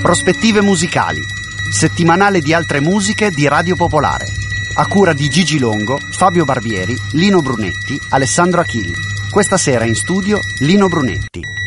Prospettive musicali, settimanale di altre musiche di Radio Popolare, a cura di Gigi Longo, Fabio Barbieri, Lino Brunetti, Alessandro Achilli. Questa sera in studio Lino Brunetti.